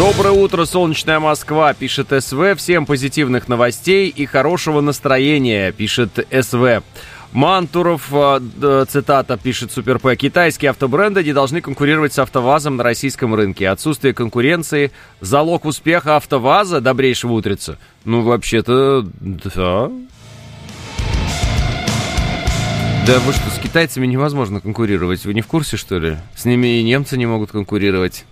Доброе утро, солнечная Москва, пишет СВ. Всем позитивных новостей и хорошего настроения, пишет СВ. Мантуров, цитата, пишет СуперП. Китайские автобренды не должны конкурировать с АвтоВАЗом на российском рынке. Отсутствие конкуренции – залог успеха АвтоВАЗа, добрейшего утреца. Ну, вообще-то, да. Да вы что, с китайцами невозможно конкурировать. Вы не в курсе, что ли? С ними и немцы не могут конкурировать.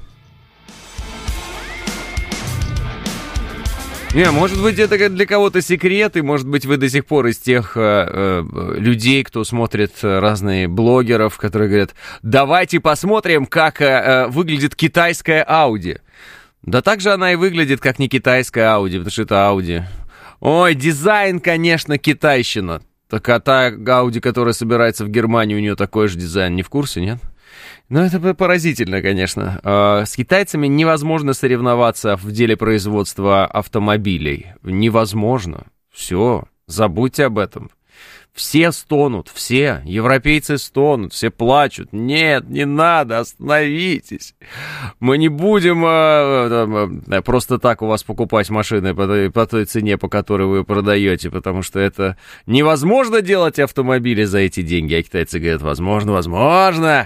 Не, может быть, это для кого-то секрет, и, может быть, вы до сих пор из тех людей, кто смотрит разные блогеров, которые говорят, давайте посмотрим, как выглядит китайская Audi. Да так же она и выглядит, как не китайская Audi, потому что это Audi. Ой, дизайн, конечно, китайщина. Так а та Audi, которая собирается в Германии, у нее такой же дизайн, не в курсе, нет? Ну, это поразительно, конечно. С китайцами невозможно соревноваться в деле производства автомобилей. Невозможно. Все, забудьте об этом. Все стонут, все. Европейцы стонут, все плачут. Нет, не надо, остановитесь. Мы не будем просто так у вас покупать машины по той цене, по которой вы продаете, потому что это невозможно делать автомобили за эти деньги. А китайцы говорят, возможно, возможно.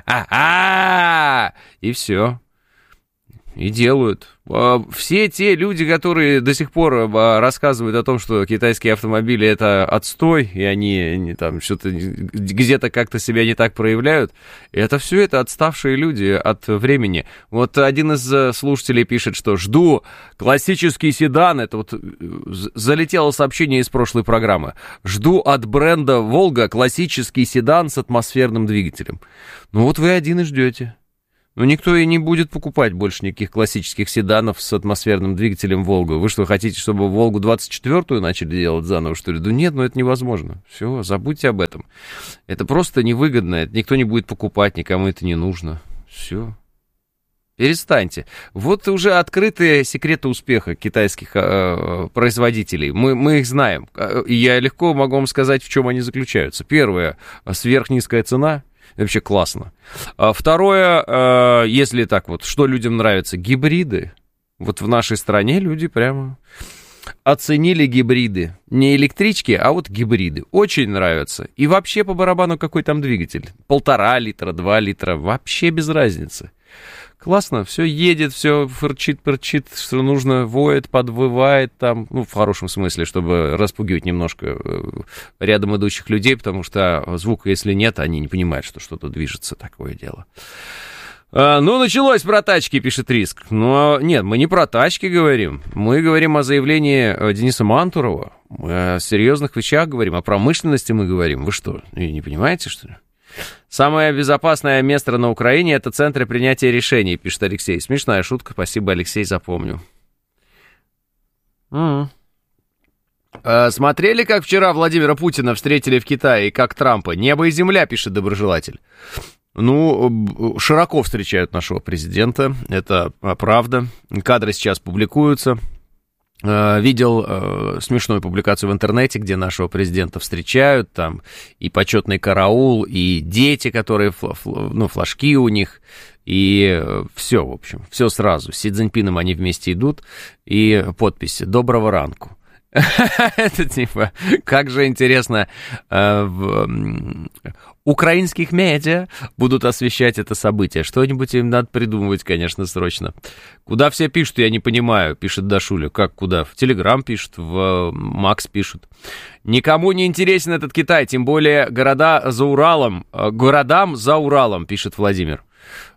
И все. И делают. Все те люди, которые до сих пор рассказывают о том, что китайские автомобили это отстой, и они там что-то где-то как-то себя не так проявляют, это все это отставшие люди от времени. Вот один из слушателей пишет, что жду классический седан, это вот залетело сообщение из прошлой программы, жду от бренда Волга классический седан с атмосферным двигателем. Ну вот вы один и ждете. Ну, никто и не будет покупать больше никаких классических седанов с атмосферным двигателем «Волгу». Вы что, хотите, чтобы «Волгу» 24-ю начали делать заново, что ли? Да нет, ну это невозможно. Все, забудьте об этом. Это просто невыгодно, это никто не будет покупать, никому это не нужно. Все. Перестаньте. Вот уже открытые секреты успеха китайских производителей. Мы их знаем. И я легко могу вам сказать, в чем они заключаются. Первое, сверхнизкая цена. Вообще классно. Второе, если так вот, что людям нравится? Гибриды. Вот в нашей стране люди прямо оценили гибриды. Не электрички, а вот гибриды. Очень нравятся. И вообще по барабану какой там двигатель. 1,5 литра, 2 литра. Вообще без разницы. Классно, все едет, все фырчит, перчит, что нужно, воет, подвывает там, ну, в хорошем смысле, чтобы распугивать немножко рядом идущих людей, потому что звука, если нет, они не понимают, что что-то движется, такое дело. Ну, началось про тачки, пишет Риск. Ну, нет, мы не про тачки говорим, мы говорим о заявлении Дениса Мантурова, мы о серьезных вещах говорим, о промышленности мы говорим. Вы что, не понимаете, что ли? Самое безопасное место на Украине — это центры принятия решений, пишет Алексей. Смешная шутка, спасибо, Алексей, запомню. Смотрели, как вчера Владимира Путина встретили в Китае, и как Трампа? Небо и земля, пишет доброжелатель. Ну, широко встречают нашего президента, это правда. Кадры сейчас публикуются. Видел смешную публикацию в интернете, где нашего президента встречают, там и почетный караул, и дети, которые, флажки у них, и все, в общем, все сразу. С Си Цзиньпином они вместе идут, и подписи «Доброго ранку». Это типа, как же интересно, в украинских медиа будут освещать это событие. Что-нибудь им надо придумывать, конечно, срочно. Куда все пишут, я не понимаю, пишет Дашуля. Как куда? В Телеграм пишут, в Макс пишут. Никому не интересен этот Китай, тем более городам за Уралом, пишет Владимир.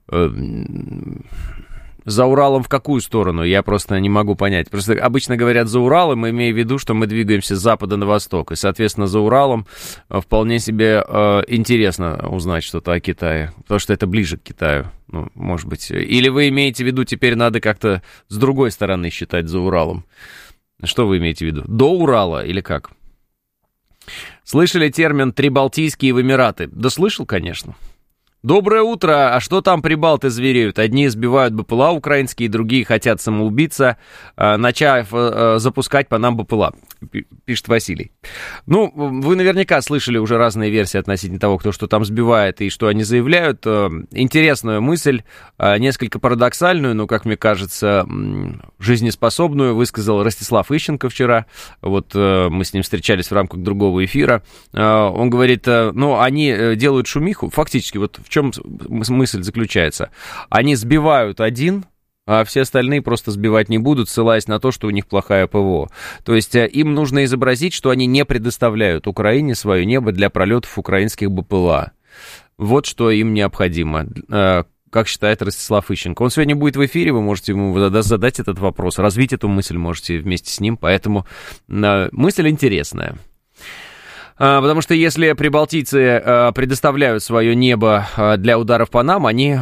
За Уралом в какую сторону? Я просто не могу понять. Просто обычно говорят за Уралом, имея в виду, что мы двигаемся с запада на восток. И, соответственно, за Уралом вполне себе интересно узнать что-то о Китае. Потому что это ближе к Китаю. Ну, может быть. Или вы имеете в виду, теперь надо как-то с другой стороны считать за Уралом? Что вы имеете в виду? До Урала или как? Слышали термин «Трибалтийские в Эмираты»? Да слышал, конечно. Доброе утро. А что там прибалты звереют? Одни сбивают БПЛА украинские, другие хотят самоубиться, начав запускать по нам БПЛА, пишет Василий. Ну, вы наверняка слышали уже разные версии относительно того, кто что там сбивает и что они заявляют. Интересную мысль, несколько парадоксальную, но, как мне кажется, жизнеспособную, высказал Ростислав Ищенко вчера. Вот мы с ним встречались в рамках другого эфира. Он говорит, ну, они делают шумиху, фактически, вот в чем мысль заключается. Они сбивают один, а все остальные просто сбивать не будут, ссылаясь на то, что у них плохая ПВО. То есть им нужно изобразить, что они не предоставляют Украине свое небо для пролетов украинских БПЛА. Вот что им необходимо, как считает Ростислав Ищенко. Он сегодня будет в эфире, вы можете ему задать этот вопрос, развить эту мысль можете вместе с ним, поэтому мысль интересная. Потому что если прибалтийцы предоставляют свое небо для ударов по нам, они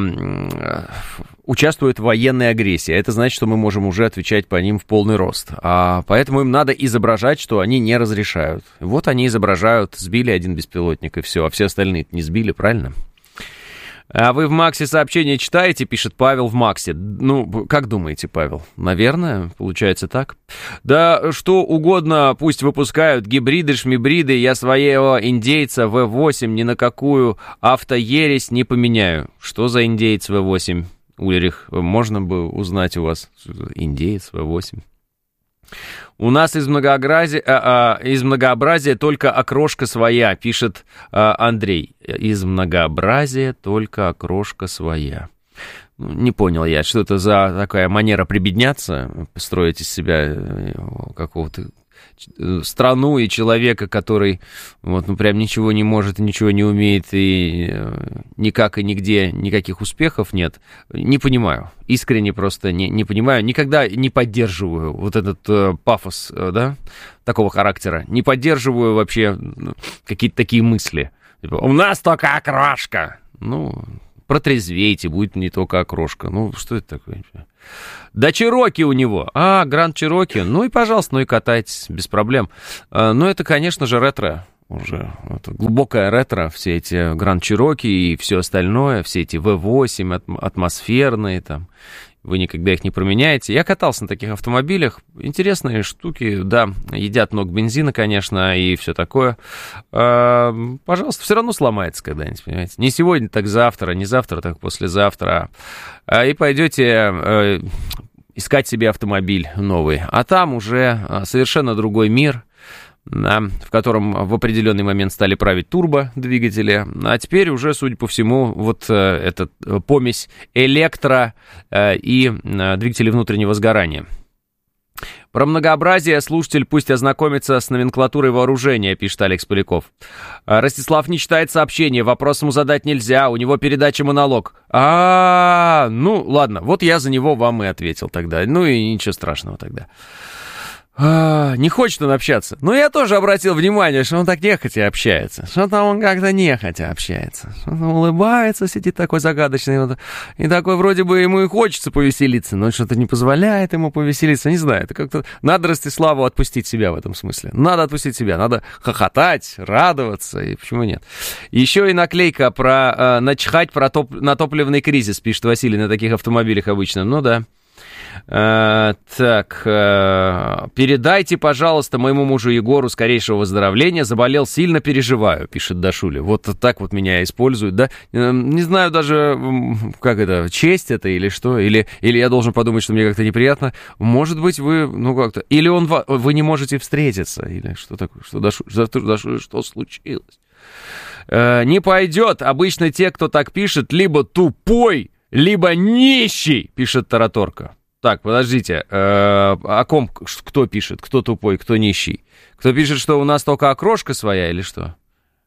участвуют в военной агрессии. Это значит, что мы можем уже отвечать по ним в полный рост. Поэтому им надо изображать, что они не разрешают. Вот они изображают, сбили один беспилотник и все, а все остальные не сбили, правильно? А вы в Максе сообщения читаете, пишет Павел в Максе. Ну, как думаете, Павел? Наверное, получается так. Да что угодно пусть выпускают, гибриды, шмибриды, я своего индейца В8 ни на какую автоересь не поменяю. Что за индеец В8, Ульрих? Можно бы узнать у вас, индеец В8? У нас из многообразия только окрошка своя, пишет Андрей. Из многообразия только окрошка своя. Не понял я, что это за такая манера прибедняться, строить из себя какого-то страну и человека, который вот, ну, прям ничего не может, ничего не умеет, и никак и нигде никаких успехов нет. Не понимаю. Искренне просто не понимаю. Никогда не поддерживаю вот этот пафос, да, такого характера. Не поддерживаю вообще какие-то такие мысли. Типа, у нас только окрошка. Ну, протрезвейте, будет не только окрошка. Ну, что это такое? Да Чироки у него. Гранд Чироки. Ну и, пожалуйста, ну и катайтесь, без проблем. Но это, конечно же, ретро уже. Это глубокое ретро, все эти Гранд Чироки и все остальное, все эти V8 атмосферные там. Вы никогда их не променяете. Я катался на таких автомобилях. Интересные штуки, да. Едят много бензина, конечно, и все такое. Пожалуйста, все равно сломается когда-нибудь, понимаете. Не сегодня, так завтра, не завтра, так послезавтра. И пойдете искать себе автомобиль новый. А там уже совершенно другой мир, да, в котором в определенный момент стали править турбодвигатели, а теперь уже, судя по всему, вот эта помесь электро и двигателей внутреннего сгорания. Про многообразие слушатель пусть ознакомится с номенклатурой вооружения, пишет Алекс Поляков. Ростислав не читает сообщения, вопрос ему задать нельзя, у него передача-монолог. Ну ладно, вот я за него вам и ответил тогда, ну и ничего страшного тогда. Не хочет он общаться. Но я тоже обратил внимание, что он так нехотя общается. Что-то он как-то нехотя общается. Что-то улыбается, сидит такой загадочный. И такой вроде бы ему и хочется повеселиться, но что-то не позволяет ему повеселиться. Не знаю, это как-то... Надо Ростиславу отпустить себя в этом смысле. Надо отпустить себя, надо хохотать, радоваться, и почему нет. Еще и наклейка про начхать на топливный кризис, пишет Василий, на таких автомобилях обычно. Ну да. Передайте, пожалуйста, моему мужу Егору скорейшего выздоровления. Заболел сильно, переживаю, пишет Дашуля. Вот так вот меня используют, да? Не знаю даже, как это, честь это или что? Или я должен подумать, что мне как-то неприятно. Может быть, вы, ну как-то... Или вы не можете встретиться. Или что такое? Что, Дашуля, что случилось? Не пойдет. Обычно те, кто так пишет, либо тупой, либо нищий, пишет Тараторка. Так, подождите, о ком, кто пишет, кто тупой, кто нищий? Кто пишет, что у нас только окрошка своя или что?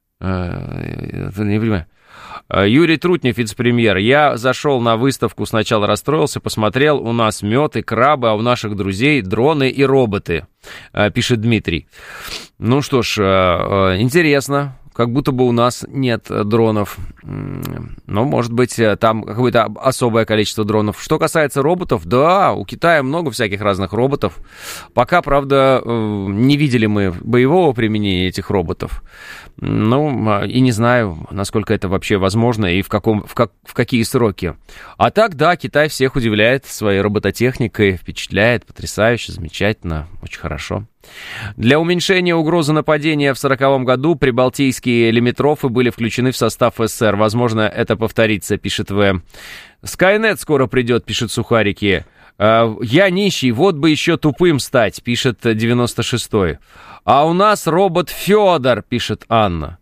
Не понимаю. Юрий Трутнев, вице-премьер. Я зашел на выставку, сначала расстроился, посмотрел, у нас мед и крабы, а у наших друзей дроны и роботы, пишет Дмитрий. Ну что ж, интересно. как будто бы у нас нет дронов. Ну, может быть, там какое-то особое количество дронов. Что касается роботов, да, у Китая много всяких разных роботов. Пока, правда, не видели мы боевого применения этих роботов. Ну, и не знаю, насколько это вообще возможно и в какие сроки. А так, да, Китай всех удивляет своей робототехникой, впечатляет, потрясающе, замечательно, очень хорошо. Для уменьшения угрозы нападения в 1940 году прибалтийские лимитрофы были включены в состав СССР. Возможно, это повторится, пишет В. Скайнет скоро придет, пишет Сухарики. Я нищий, вот бы еще тупым стать, пишет 96-й. А у нас робот Федор, пишет Анна.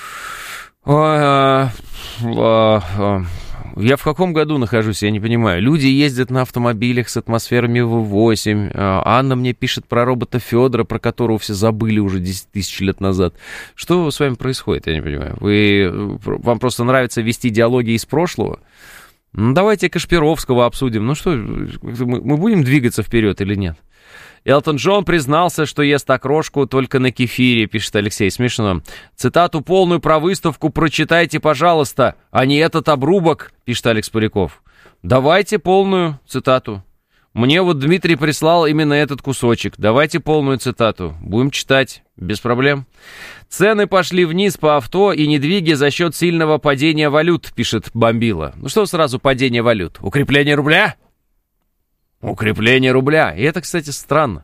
Я в каком году нахожусь, я не понимаю. Люди ездят на автомобилях с атмосферами V8. Анна мне пишет про робота Федора, про которого все забыли уже 10 тысяч лет назад. Что с вами происходит, я не понимаю. Вам просто нравится вести диалоги из прошлого? Ну, давайте Кашпировского обсудим. Ну что, мы будем двигаться вперед или нет? Элтон Джон признался, что ест окрошку только на кефире, пишет Алексей. Смешно. Цитату полную про выставку прочитайте, пожалуйста, а не этот обрубок, пишет Алекс Поляков. Давайте полную цитату. Мне вот Дмитрий прислал именно этот кусочек. Давайте полную цитату. Будем читать, без проблем. Цены пошли вниз по авто и недвиги за счет сильного падения валют, пишет Бомбила. Ну что сразу падение валют? Укрепление рубля? Укрепление рубля. И это, кстати, странно.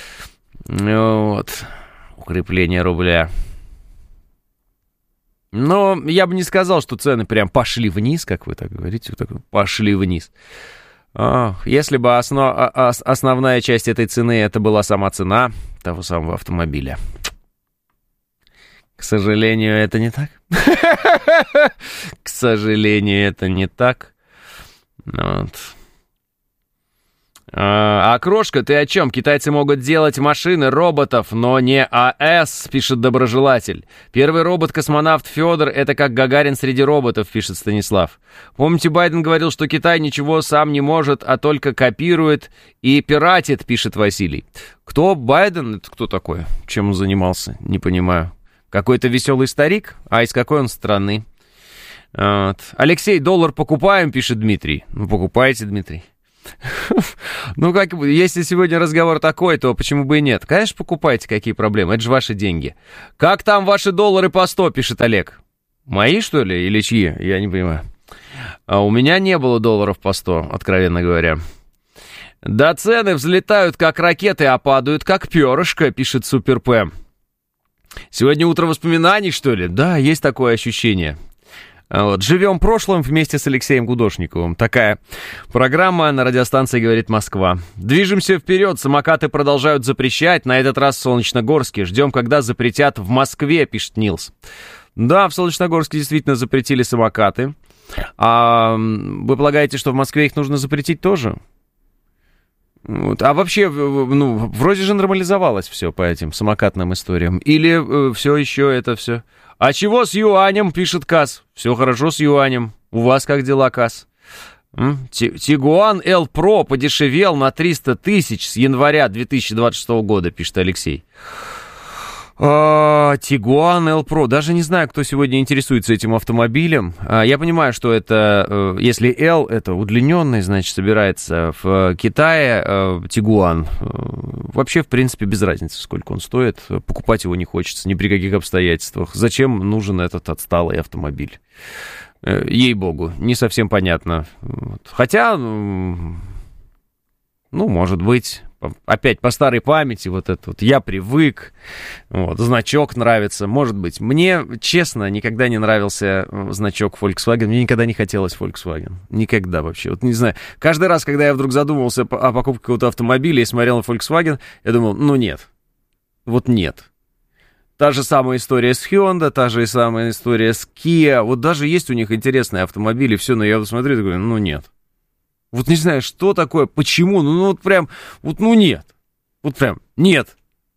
Вот. Укрепление рубля. Но я бы не сказал, что цены прям пошли вниз, как вы так говорите. Вот так, пошли вниз. Если бы основная часть этой цены, это была сама цена того самого автомобиля. К сожалению, это не так. К сожалению, это не так. Вот. А Крошка, ты о чем? Китайцы могут делать машины, роботов, но не АЭС, пишет доброжелатель. Первый робот-космонавт Федор — это как Гагарин среди роботов, пишет Станислав. Помните, Байден говорил, что Китай ничего сам не может, а только копирует и пиратит, пишет Василий. Кто Байден? Это кто такой? Чем он занимался? Не понимаю. Какой-то веселый старик? А из какой он страны? Вот. Алексей, доллар покупаем, пишет Дмитрий. Ну, покупайте, Дмитрий. Ну, как, если сегодня разговор такой, то почему бы и нет? Конечно, покупайте, какие проблемы, это же ваши деньги. Как там ваши доллары по 100, пишет Олег. Мои, что ли, или чьи? Я не понимаю. У меня не было долларов по 100, откровенно говоря. Да цены взлетают, как ракеты, а падают, как перышко, пишет Супер П. Сегодня утро воспоминаний, что ли? Да, есть такое ощущение. Вот. Живем прошлым вместе с Алексеем Гудошниковым. Такая программа на радиостанции «Говорит Москва». Движемся вперед, самокаты продолжают запрещать, на этот раз в Солнечногорске. Ждем, когда запретят в Москве, пишет Нилс. Да, в Солнечногорске действительно запретили самокаты. А вы полагаете, что в Москве их нужно запретить тоже? Вот. А вообще, ну, вроде же нормализовалось все по этим самокатным историям. Или все еще это все... А чего с юанем, пишет Кас. Все хорошо с юанем. У вас как дела, Кас? Тигуан L Pro подешевел на 300 тысяч с января 2026 года, пишет Алексей. Тигуан L Pro. Даже не знаю, кто сегодня интересуется этим автомобилем. Я понимаю, что это, если L, это удлиненный, значит, собирается в Китае. Тигуан. Вообще, в принципе, без разницы, сколько он стоит. Покупать его не хочется ни при каких обстоятельствах. Зачем нужен этот отсталый автомобиль? Ей-богу, не совсем понятно. Хотя, ну, может быть... Опять по старой памяти, вот это вот я привык, вот, значок нравится, может быть. Мне, честно, никогда не нравился значок Volkswagen, мне никогда не хотелось Volkswagen, никогда вообще. Вот не знаю, каждый раз, когда я вдруг задумывался о покупке какого-то автомобиля и смотрел на Volkswagen, я думал, ну нет, вот нет. Та же самая история с Hyundai, та же самая история с Kia, вот даже есть у них интересные автомобили, все, но я вот смотрю и такой, ну нет. Вот не знаю, что такое, почему, ну вот прям, вот ну нет, вот прям нет.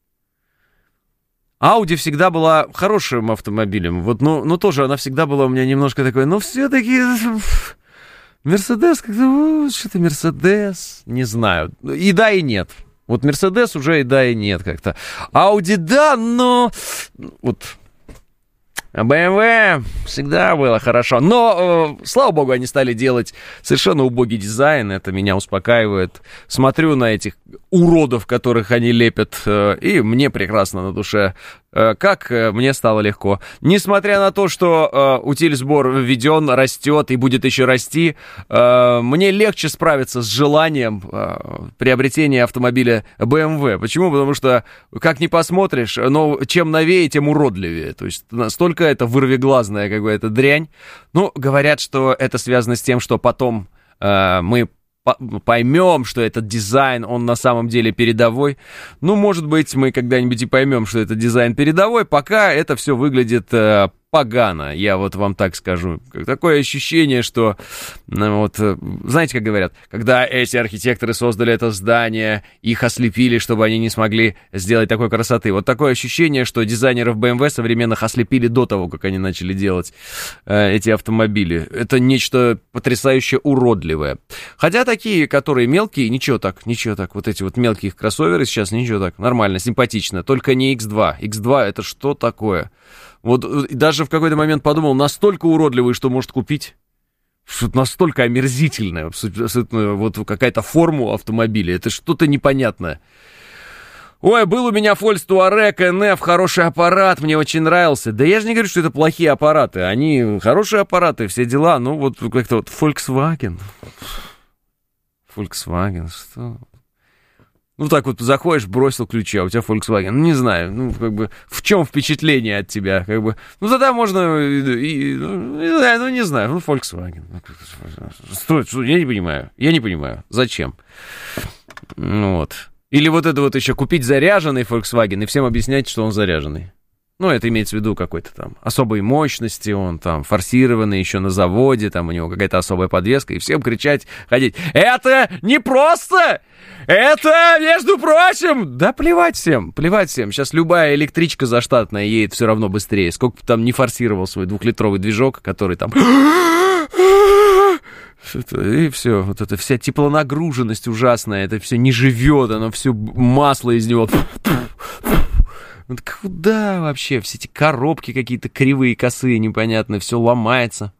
Audi всегда была хорошим автомобилем, вот, но тоже она всегда была у меня немножко такой, но все-таки Mercedes, как-то, что-то Mercedes, не знаю, и да, и нет. Вот Mercedes уже и да, и нет как-то. Audi да, но вот BMW всегда было хорошо. Но, слава богу, они стали делать совершенно убогий дизайн. Это меня успокаивает. Смотрю на этих уродов, которых они лепят, и мне прекрасно на душе. Как мне стало легко. Несмотря на то, что утиль-сбор введен, растет и будет еще расти, мне легче справиться с желанием приобретения автомобиля BMW. Почему? Потому что, как ни посмотришь, но чем новее, тем уродливее. То есть настолько это вырвиглазная какая-то дрянь. Ну, говорят, что это связано с тем, что потом мы поймем, что этот дизайн, он на самом деле передовой. Ну, может быть, мы когда-нибудь и поймем, что этот дизайн передовой, пока это все выглядит погано, я вот вам так скажу. Такое ощущение, что, вот, знаете, как говорят, когда эти архитекторы создали это здание, их ослепили, чтобы они не смогли сделать такой красоты. Вот такое ощущение, что дизайнеров BMW современных ослепили до того, как они начали делать эти автомобили. Это нечто потрясающе уродливое. Хотя такие, которые мелкие, ничего так. Вот эти вот мелкие кроссоверы сейчас, ничего так, нормально, симпатично. Только не X2. X2 это что такое? Вот даже в какой-то момент подумал, настолько уродливый, что может купить. Что-то настолько омерзительное. Вот какая-то форма автомобиля. Это что-то непонятное. Ой, был у меня Volkswagen Touareg NF, хороший аппарат, мне очень нравился. Да я же не говорю, что это плохие аппараты. Они хорошие аппараты, все дела. Ну вот как-то вот Volkswagen, что... Ну, так вот заходишь, бросил ключи, а у тебя Volkswagen. Ну, не знаю, ну, как бы, в чем впечатление от тебя, как бы. Ну, тогда можно, не знаю, ну, Volkswagen. Что, я не понимаю, зачем? Ну, вот. Или вот это вот еще купить заряженный Volkswagen и всем объяснять, что он заряженный. Ну, это имеется в виду какой-то там особой мощности, он там форсированный еще на заводе, там у него какая-то особая подвеска, и всем кричать, ходить, это не просто, это, между прочим, да плевать всем, сейчас любая электричка заштатная едет все равно быстрее, сколько бы там не форсировал свой 2-литровый движок, который там... И все, вот эта вся теплонагруженность ужасная, это все не живет, оно все масло из него... Вот куда вообще? Все эти коробки какие-то кривые, косые, непонятно, все ломается.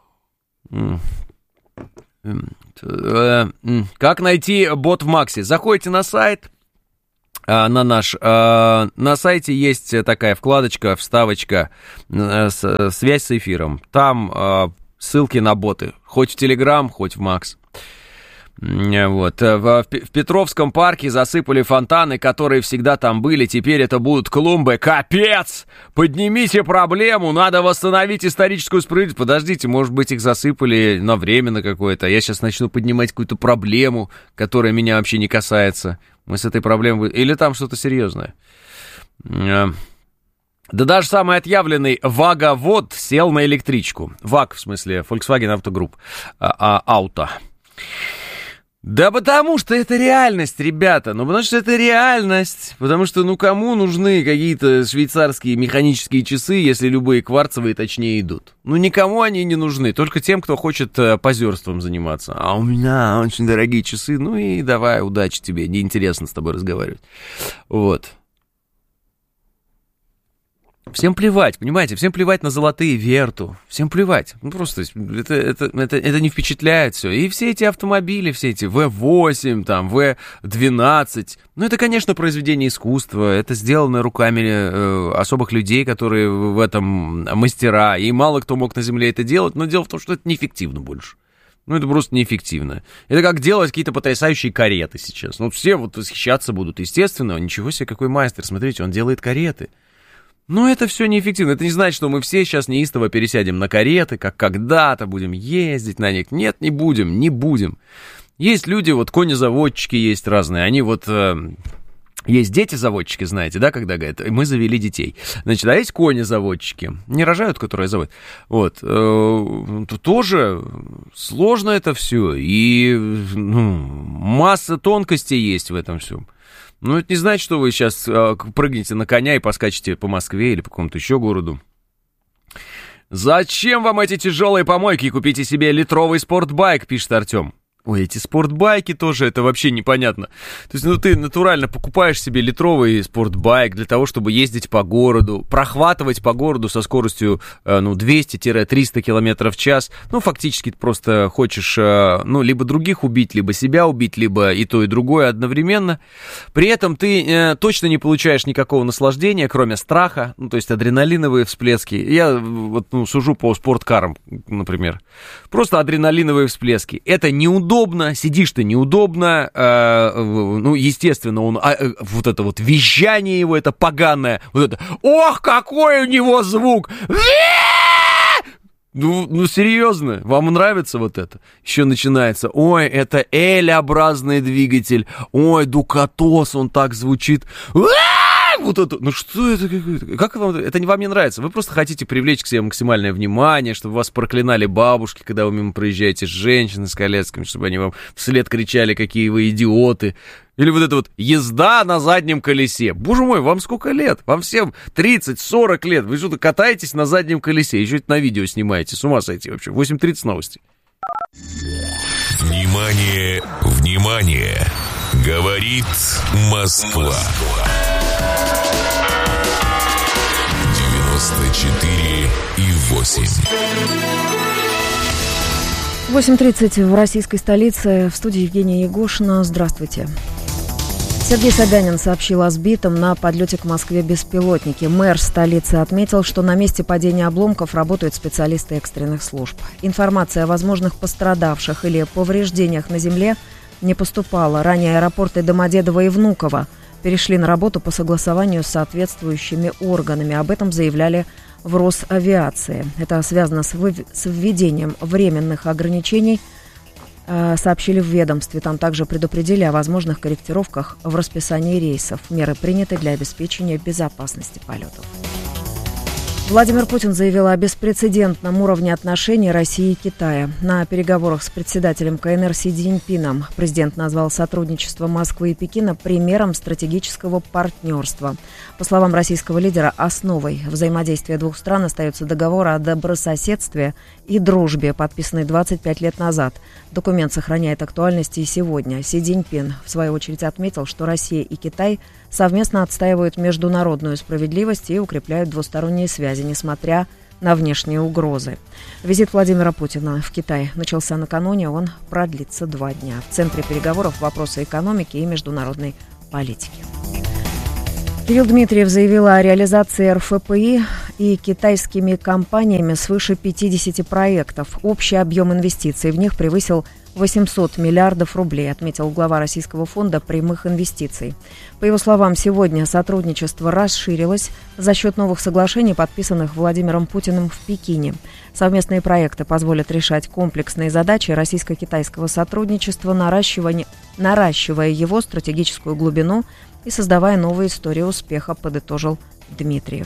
Как найти бот в Максе? Заходите на сайт, на наш. На сайте есть такая вкладочка, вставочка, связь с эфиром. Там ссылки на боты. Хоть в Телеграм, хоть в Макс. Вот. В Петровском парке засыпали фонтаны, которые всегда там были. Теперь это будут клумбы. Капец! Поднимите проблему. Надо восстановить историческую справедливость. Подождите, может быть, их засыпали на временно какое-то. Я сейчас начну поднимать какую-то проблему, которая меня вообще не касается. Мы с этой проблемой... Или там что-то серьезное. Да даже самый отъявленный ваговод сел на электричку. ВАГ, в смысле, Volkswagen Auto Group. Ауто. Да потому что это реальность, ребята, потому что это реальность, потому что, кому нужны какие-то швейцарские механические часы, если любые кварцевые точнее идут? Никому они не нужны, только тем, кто хочет позерством заниматься. А у меня очень дорогие часы, и давай, удачи тебе, неинтересно с тобой разговаривать. Вот. Всем плевать, понимаете, всем плевать на золотые Верту, всем плевать, просто это не впечатляет все, и все эти автомобили, все эти V8, там, V12, это, конечно, произведение искусства, это сделано руками особых людей, которые в этом мастера, и мало кто мог на земле это делать, но дело в том, что это неэффективно больше. Это просто неэффективно. Это как делать какие-то потрясающие кареты сейчас, все вот восхищаться будут, естественно, ничего себе, какой мастер, смотрите, он делает кареты. Это все неэффективно. Это не значит, что мы все сейчас неистово пересядем на кареты, как когда-то будем ездить на них. Нет, не будем. Есть люди, кони-заводчики есть разные. Они есть дети-заводчики, знаете, да, когда говорят, мы завели детей. Значит, а есть кони-заводчики. Не рожают, которые заводят. Тоже сложно это все. И масса тонкостей есть в этом всем. Это не значит, что вы сейчас прыгнете на коня и поскачете по Москве или по какому-то еще городу. Зачем вам эти тяжелые помойки? Купите себе литровый спортбайк, пишет Артем. Ой, эти спортбайки тоже, это вообще непонятно. То есть, ты натурально покупаешь себе литровый спортбайк для того, чтобы ездить по городу, прохватывать по городу со скоростью, 200-300 км в час. Фактически ты просто хочешь, либо других убить, либо себя убить, либо и то, и другое одновременно. При этом ты точно не получаешь никакого наслаждения, кроме страха, то есть адреналиновые всплески. Я сужу по спорткарам, например. Просто адреналиновые всплески. Это неудобно, сидишь ты неудобно, естественно, вот это вот визжание его, это поганое, вот это, ох, какой у него звук! Серьезно, вам нравится вот это? Еще начинается, ой, это L-образный двигатель, ой, Дукатос, он так звучит, вот это, что это? Как вам это вам не нравится? Вы просто хотите привлечь к себе максимальное внимание, чтобы вас проклинали бабушки, когда вы мимо проезжаете, женщины с колясками, чтобы они вам вслед кричали, какие вы идиоты. Или вот это вот езда на заднем колесе. Боже мой, вам сколько лет? Вам всем 30-40 лет. Вы что-то катаетесь на заднем колесе, еще это на видео снимаете. С ума сойти вообще. 8:30 новости. Внимание, внимание! Говорит Москва. 94,8. 8:30 в российской столице. В студии Евгения Егошина. Здравствуйте. Сергей Собянин сообщил о сбитом на подлете к Москве беспилотнике. Мэр столицы отметил, что на месте падения обломков работают специалисты экстренных служб. Информация о возможных пострадавших или повреждениях на земле не поступала. Ранее аэропорты Домодедово и Внуково перешли на работу по согласованию с соответствующими органами. Об этом заявляли в Росавиации. Это связано с введением временных ограничений, сообщили в ведомстве. Там также предупредили о возможных корректировках в расписании рейсов. Меры приняты для обеспечения безопасности полетов. Владимир Путин заявил о беспрецедентном уровне отношений России и Китая. На переговорах с председателем КНР Си Цзиньпином президент назвал сотрудничество Москвы и Пекина примером стратегического партнерства. По словам российского лидера, основой взаимодействия двух стран остается договор о добрососедстве и дружбе, подписанный 25 лет назад. Документ сохраняет актуальность и сегодня. Си Цзиньпин, в свою очередь, отметил, что Россия и Китай совместно отстаивают международную справедливость и укрепляют двусторонние связи, несмотря на внешние угрозы. Визит Владимира Путина в Китай начался накануне, он продлится 2 дня. В центре переговоров вопросы экономики и международной политики. Кирилл Дмитриев заявил о реализации РФПИ и китайскими компаниями свыше 50 проектов. Общий объем инвестиций в них превысил 800 миллиардов рублей, отметил глава Российского фонда прямых инвестиций. По его словам, сегодня сотрудничество расширилось за счет новых соглашений, подписанных Владимиром Путиным в Пекине. Совместные проекты позволят решать комплексные задачи российско-китайского сотрудничества, наращивая его стратегическую глубину и создавая новые истории успеха, подытожил Дмитриев.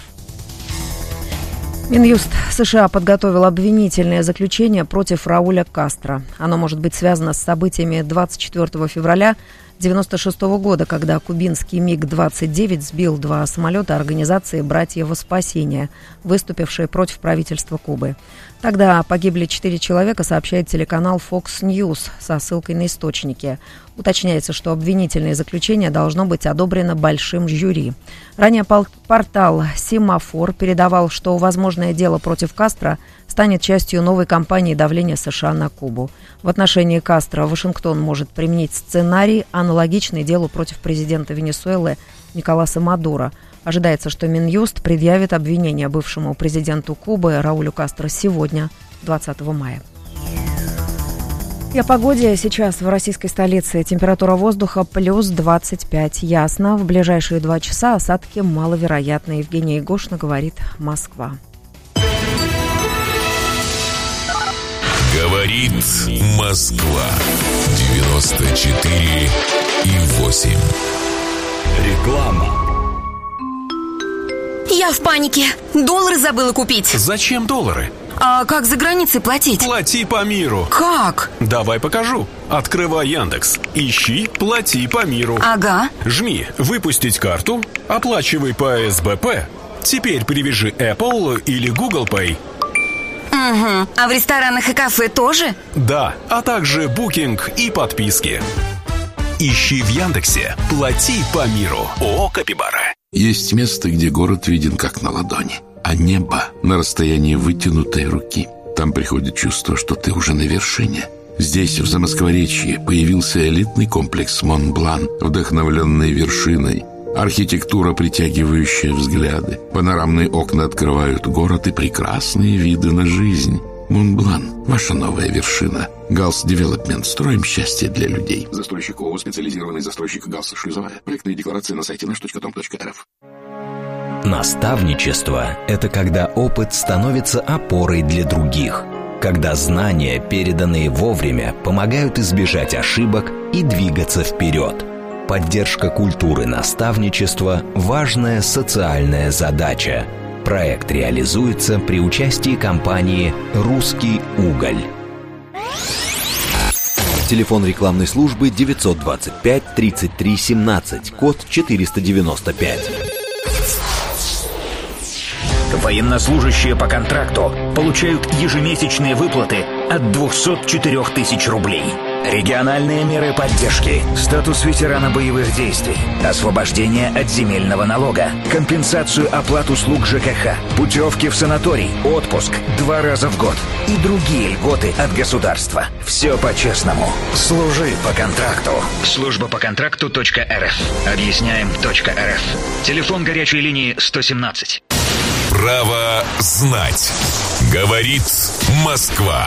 Минюст США подготовил обвинительное заключение против Рауля Кастро. Оно может быть связано с событиями 24 февраля 1996 года, когда кубинский МиГ-29 сбил 2 самолета организации «Братья во спасение», выступившие против правительства Кубы. Тогда погибли 4 человека, сообщает телеканал Fox News со ссылкой на источники. Уточняется, что обвинительное заключение должно быть одобрено большим жюри. Ранее портал «Семафор» передавал, что возможное дело против Кастро станет частью новой кампании давления США на Кубу. В отношении Кастро Вашингтон может применить сценарий, аналогичный делу против президента Венесуэлы Николаса Мадуро. Ожидается, что Минюст предъявит обвинение бывшему президенту Кубы Раулю Кастро сегодня, 20 мая. И о погоде. Сейчас в российской столице температура воздуха плюс 25. Ясно. В ближайшие 2 часа осадки маловероятны. Евгения Егошина, говорит Москва. Говорит Москва. 94,8. Реклама. Я в панике. Доллары забыла купить. Зачем доллары? А как за границей платить? Плати по миру. Как? Давай покажу. Открывай Яндекс. Ищи «Плати по миру». Ага. Жми «Выпустить карту». Оплачивай по СБП. Теперь привяжи Apple или Google Pay. Угу. А в ресторанах и кафе тоже? Да, а также букинг и подписки. Ищи в Яндексе «Плати по миру». ООО «Капибара». Есть место, где город виден как на ладони, а небо на расстоянии вытянутой руки. Там приходит чувство, что ты уже на вершине. Здесь, в Замоскворечье, появился элитный комплекс «Монблан», вдохновленный вершиной. Архитектура, притягивающая взгляды. Панорамные окна открывают город и прекрасные виды на жизнь. «Монблан» — ваша новая вершина. «Галс Девелопмент». Строим счастье для людей. Застройщик ООО «Специализированный застройщик Галс Шлюзовая». Проектные декларации на сайте наш.com.рф. Наставничество – это когда опыт становится опорой для других. Когда знания, переданные вовремя, помогают избежать ошибок и двигаться вперед. Поддержка культуры наставничества – важная социальная задача. Проект реализуется при участии компании «Русский уголь». Телефон рекламной службы 925 33 17, код 495. Военнослужащие по контракту получают ежемесячные выплаты от 204 тысяч рублей. Региональные меры поддержки, статус ветерана боевых действий, освобождение от земельного налога, компенсацию оплат услуг ЖКХ, путевки в санаторий, отпуск 2 раза в год и другие льготы от государства. Все по-честному. Служи по контракту. Служба по контракту.рф. Объясняем.рф. Телефон горячей линии 117. Право знать. Говорит Москва.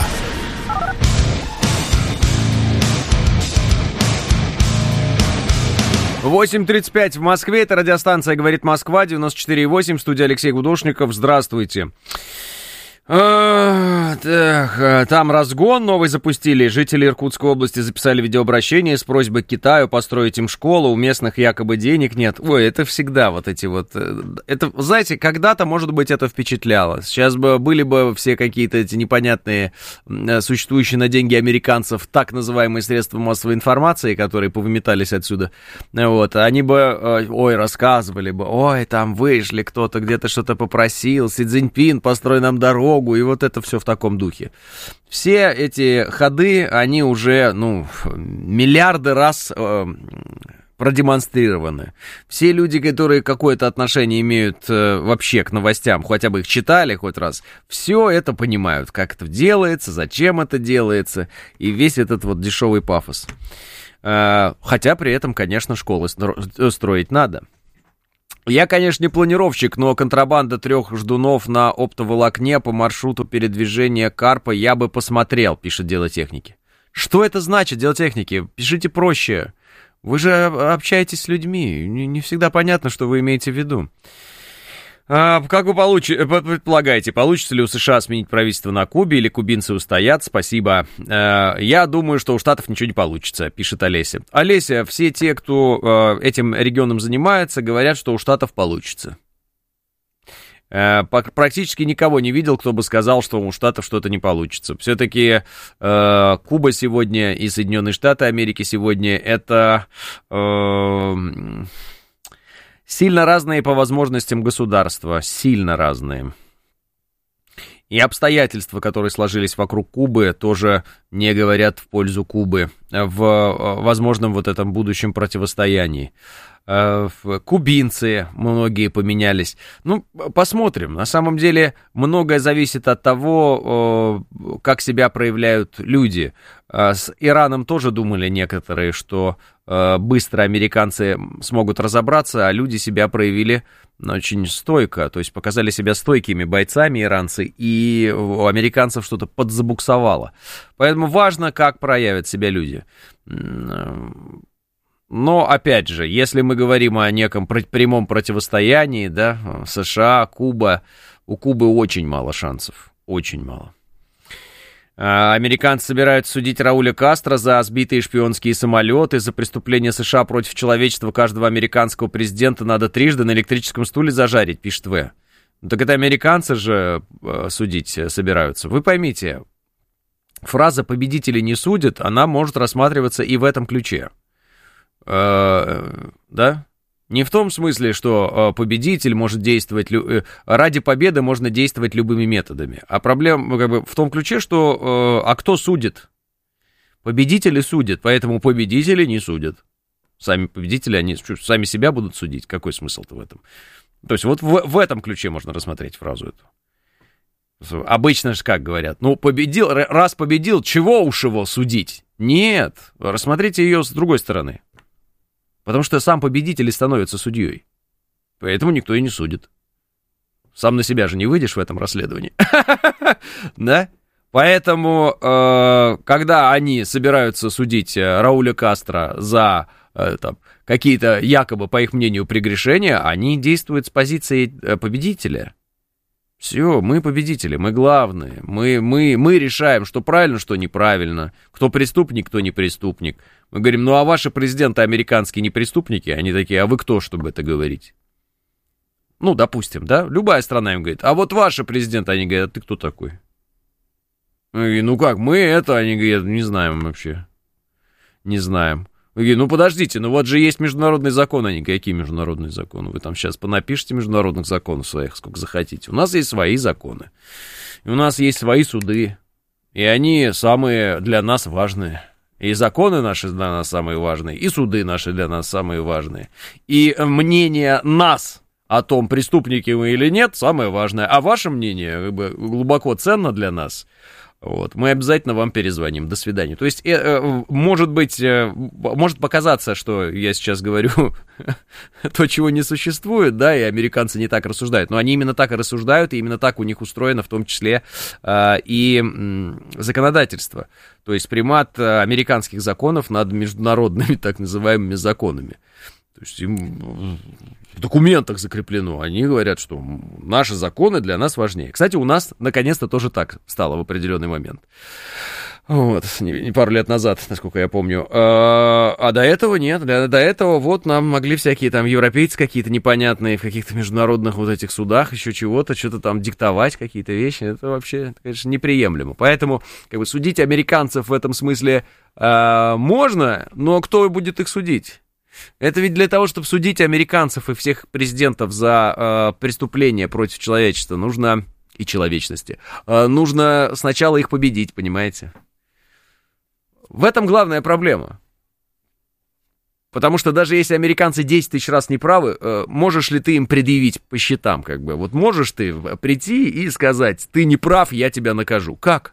8:35 в Москве. Это радиостанция «Говорит Москва», 94,8. Студия Алексей Гудошников. Здравствуйте. Там разгон новый запустили. Жители Иркутской области записали видеообращение с просьбой к Китаю построить им школу. У местных якобы денег нет. Ой, это всегда вот эти вот... Это, знаете, когда-то, может быть, это впечатляло. Сейчас бы были бы все какие-то эти непонятные, существующие на деньги американцев, так называемые средства массовой информации, которые повыметались отсюда. Вот. Они бы, рассказывали бы, там вышли, кто-то где-то что-то попросил, Си Цзиньпин, построй нам дорогу, и вот это все в таком духе. Все эти ходы, они уже, миллиарды раз продемонстрированы. Все люди, которые какое-то отношение имеют вообще к новостям, хотя бы их читали хоть раз, все это понимают, как это делается, зачем это делается, и весь этот вот дешевый пафос. Хотя при этом, конечно, школы строить надо. Я, конечно, не планировщик, но контрабанда 3 ждунов на оптоволокне по маршруту передвижения Карпа я бы посмотрел, пишет Дело техники. Что это значит, Дело техники? Пишите проще. Вы же общаетесь с людьми, не всегда понятно, что вы имеете в виду. Как вы предполагаете, получится ли у США сменить правительство на Кубе, или кубинцы устоят? Спасибо. Я думаю, что у Штатов ничего не получится, пишет Олеся. Олеся, все те, кто этим регионом занимается, говорят, что у Штатов получится. Практически никого не видел, кто бы сказал, что у Штатов что-то не получится. Все-таки Куба сегодня и Соединенные Штаты Америки сегодня это... сильно разные по возможностям государства, сильно разные. И обстоятельства, которые сложились вокруг Кубы, тоже не говорят в пользу Кубы в возможном вот этом будущем противостоянии. Кубинцы многие поменялись. Посмотрим. На самом деле многое зависит от того, как себя проявляют люди. С Ираном тоже думали некоторые, что быстро американцы смогут разобраться, а люди себя проявили очень стойко, то есть показали себя стойкими бойцами иранцы, и у американцев что-то подзабуксовало. Поэтому важно, как проявят себя люди. Но, опять же, если мы говорим о неком прямом противостоянии, да, США, Куба, у Кубы очень мало шансов, очень мало. Американцы собираются судить Рауля Кастро за сбитые шпионские самолеты, за преступление США против человечества каждого американского президента надо трижды на электрическом стуле зажарить, пишет В. Так это американцы же судить собираются. Вы поймите, фраза «победители не судят», она может рассматриваться и в этом ключе. Да? Не в том смысле, что победитель может действовать, ради победы можно действовать любыми методами. А проблема как бы в том ключе, что а кто судит? Победители судят, поэтому победители не судят. Сами победители, они сами себя будут судить. Какой смысл-то в этом? То есть вот в этом ключе можно рассмотреть фразу эту. Обычно же как говорят, ну победил, раз победил, чего уж его судить? Нет, рассмотрите ее с другой стороны. Потому что сам победитель и становится судьей. Поэтому никто и не судит. Сам на себя же не выйдешь в этом расследовании. Да? Поэтому, когда они собираются судить Рауля Кастро за какие-то, якобы, по их мнению, прегрешения, они действуют с позиции победителя. Все, мы победители, мы главные. Мы решаем, что правильно, что неправильно. Кто преступник, кто не преступник. Мы говорим, ну а ваши президенты американские не преступники? Они такие, а вы кто, чтобы это говорить? Ну, допустим, да? Любая страна им говорит, а вот ваши президенты, они говорят, а ты кто такой? Ну как, мы это, они говорят, не знаем вообще. Не знаем. Ну подождите, ну вот же есть международные законы, они какие международные законы? Вы там сейчас понапишите международных законов своих, сколько захотите. У нас есть свои законы, и у нас есть свои суды, и они самые для нас важные. И законы наши для нас самые важные, и суды наши для нас самые важные. И мнение нас о том, преступники мы или нет, самое важное. А ваше мнение как бы глубоко ценно для нас. Вот, мы обязательно вам перезвоним. До свидания. То есть, может быть, может показаться, что я сейчас говорю то, чего не существует, да, и американцы не так рассуждают, но они именно так и рассуждают, и именно так у них устроено, в том числе и законодательство. То есть, примат американских законов над международными так называемыми законами. То есть им в документах закреплено. Они говорят, что наши законы для нас важнее. Кстати, у нас наконец-то тоже так стало в определенный момент. Вот, не пару лет назад, насколько я помню. А до этого нет. До этого вот нам могли всякие там европейцы какие-то непонятные в каких-то международных вот этих судах еще чего-то, что-то там диктовать, какие-то вещи. Это вообще, конечно, неприемлемо. Поэтому как бы судить американцев в этом смысле можно, но кто будет их судить? Это ведь для того, чтобы судить американцев и всех президентов за преступления против человечества, нужно, и человечности, нужно сначала их победить, понимаете? В этом главная проблема. Потому что даже если американцы 10 тысяч раз неправы, можешь ли ты им предъявить по счетам, как бы? Вот можешь ты прийти и сказать, ты не прав, я тебя накажу. Как?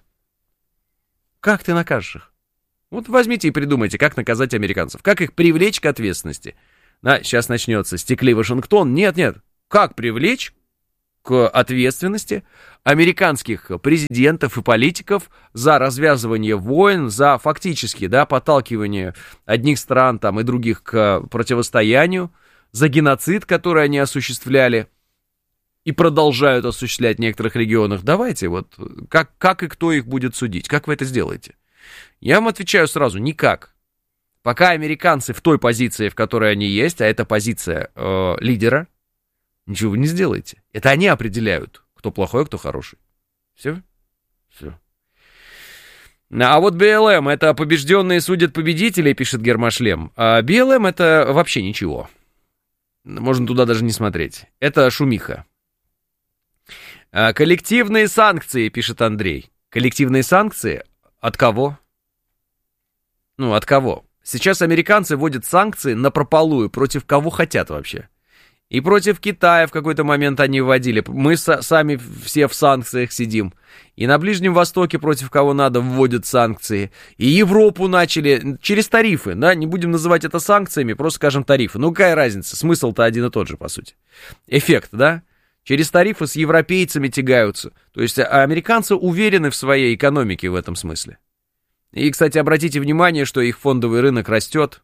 Как ты накажешь их? Вот возьмите и придумайте, как наказать американцев. Как их привлечь к ответственности? Да, сейчас начнется «Стекли Вашингтон». Нет. Как привлечь к ответственности американских президентов и политиков за развязывание войн, за фактически, да, подталкивание одних стран там, и других к противостоянию, за геноцид, который они осуществляли и продолжают осуществлять в некоторых регионах? Давайте, вот как и кто их будет судить? Как вы это сделаете? Я вам отвечаю сразу, никак. Пока американцы в той позиции, в которой они есть, а это позиция лидера, ничего вы не сделаете. Это они определяют, кто плохой, кто хороший. Все. А вот БЛМ, это побежденные судят победителей, пишет Гермошлем. А БЛМ это вообще ничего. Можно туда даже не смотреть. Это шумиха. Коллективные санкции, пишет Андрей. Коллективные санкции? От кого? Ну, от кого? Сейчас американцы вводят санкции напропалую, против кого хотят вообще. И против Китая в какой-то момент они вводили. Мы сами все в санкциях сидим. И на Ближнем Востоке против кого надо вводят санкции. И Европу начали через тарифы, да, не будем называть это санкциями, просто скажем тарифы. Ну, какая разница? Смысл-то один и тот же, по сути. Эффект, да? Через тарифы с европейцами тягаются. То есть американцы уверены в своей экономике в этом смысле. И, кстати, обратите внимание, что их фондовый рынок растет.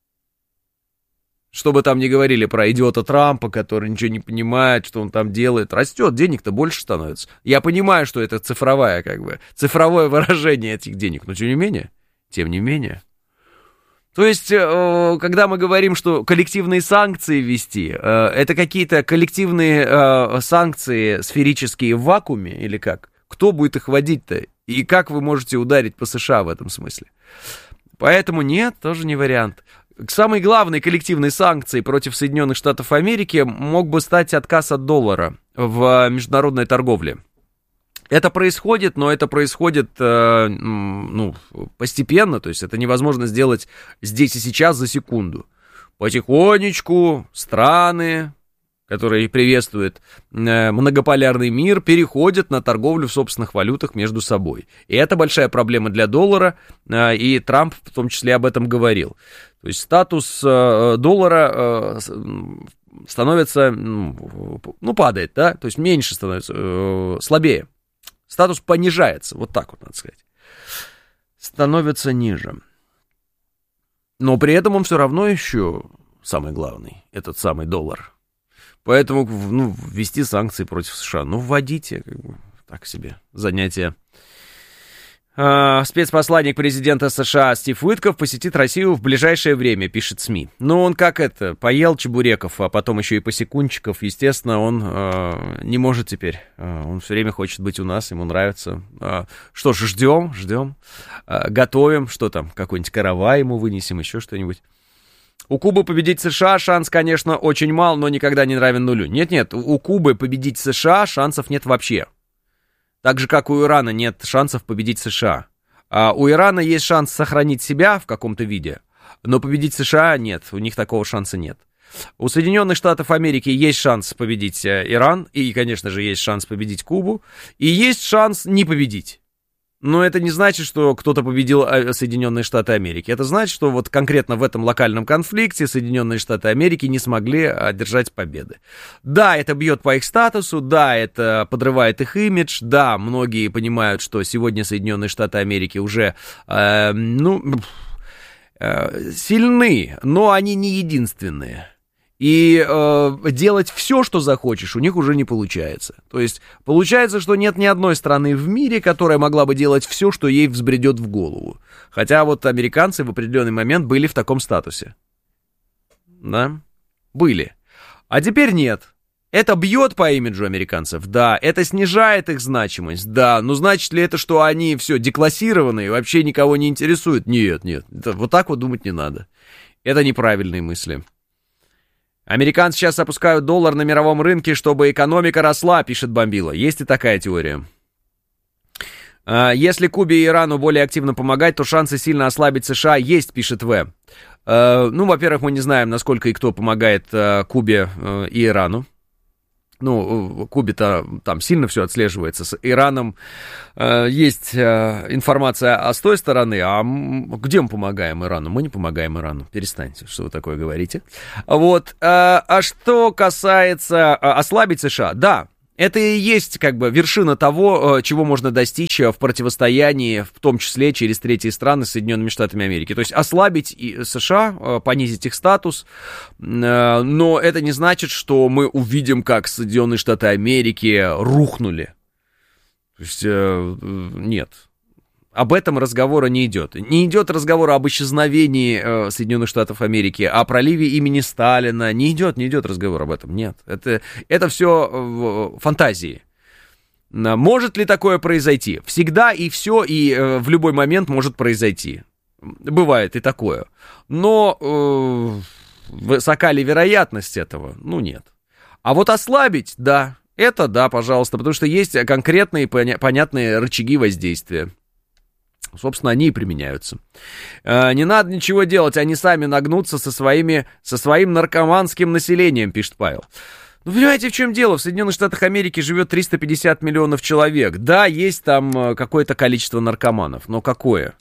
Что бы там ни говорили про идиота Трампа, который ничего не понимает, что он там делает, растет, денег-то больше становится. Я понимаю, что это цифровое выражение этих денег, но тем не менее. То есть, когда мы говорим, что коллективные санкции ввести, это какие-то коллективные санкции сферические в вакууме или как? Кто будет их вводить-то? И как вы можете ударить по США в этом смысле? Поэтому нет, тоже не вариант. Самой главной коллективной санкцией против Соединенных Штатов Америки мог бы стать отказ от доллара в международной торговле. Это происходит, но это происходит постепенно, то есть это невозможно сделать здесь и сейчас за секунду. Потихонечку страны, которые приветствуют многополярный мир, переходят на торговлю в собственных валютах между собой. И это большая проблема для доллара, и Трамп в том числе об этом говорил. То есть статус доллара становится, падает, да, то есть меньше становится, слабее. Статус понижается, вот так вот надо сказать. Становится ниже. Но при этом он все равно еще самый главный, этот самый доллар. Поэтому, ввести санкции против США, вводите, так себе, занятие. Спецпосланник президента США Стив Уитков посетит Россию в ближайшее время, пишет СМИ. Он поел чебуреков, а потом еще и посекунчиков, естественно, он не может теперь. Он все время хочет быть у нас, ему нравится. Что ж, ждем, готовим, что там, какой-нибудь каравай ему вынесем, еще что-нибудь. У Кубы победить США шанс, конечно, очень мал, но никогда не равен нулю. Нет, у Кубы победить США шансов нет вообще. Так же, как у Ирана нет шансов победить США. А у Ирана есть шанс сохранить себя в каком-то виде, но победить США нет, у них такого шанса нет. У Соединенных Штатов Америки есть шанс победить Иран, и, конечно же, есть шанс победить Кубу, и есть шанс не победить. Но это не значит, что кто-то победил Соединенные Штаты Америки. Это значит, что вот конкретно в этом локальном конфликте Соединенные Штаты Америки не смогли одержать победы. Да, это бьет по их статусу, да, это подрывает их имидж, да, многие понимают, что сегодня Соединенные Штаты Америки уже, сильны, но они не единственные. И делать все, что захочешь, у них уже не получается. То есть получается, что нет ни одной страны в мире, которая могла бы делать все, что ей взбредет в голову. Хотя вот американцы в определенный момент были в таком статусе. Да? Были. А теперь нет. Это бьет по имиджу американцев? Да. Это снижает их значимость? Да. Но значит ли это, что они все деклассированы и вообще никого не интересуют? Нет. Вот так вот думать не надо. Это неправильные мысли. Американцы сейчас опускают доллар на мировом рынке, чтобы экономика росла, пишет Бомбила. Есть и такая теория. Если Кубе и Ирану более активно помогать, то шансы сильно ослабить США есть, пишет В. Во-первых, мы не знаем, насколько и кто помогает Кубе и Ирану. Кубе-то там сильно все отслеживается. С Ираном есть информация с той стороны, а где мы помогаем Ирану? Мы не помогаем Ирану. Перестаньте, что вы такое говорите. Вот. А что касается ослабить США, да, это и есть как бы вершина того, чего можно достичь в противостоянии, в том числе через третьи страны с Соединенными Штатами Америки. То есть ослабить США, понизить их статус, но это не значит, что мы увидим, как Соединенные Штаты Америки рухнули. То есть нет. Об этом разговора не идет. Не идет разговора об исчезновении Соединенных Штатов Америки, о проливе имени Сталина. Не идет разговор об этом. Нет. Это все фантазии. Может ли такое произойти? Всегда и все, и в любой момент может произойти. Бывает и такое. Но высока ли вероятность этого? Нет. А вот ослабить, да. Это да, пожалуйста, потому что есть конкретные понятные рычаги воздействия. Собственно, они и применяются. Не надо ничего делать, они сами нагнутся со своим наркоманским населением, пишет Павел. Понимаете, в чем дело? В Соединенных Штатах Америки живет 350 миллионов человек. Да, есть там какое-то количество наркоманов, но какое?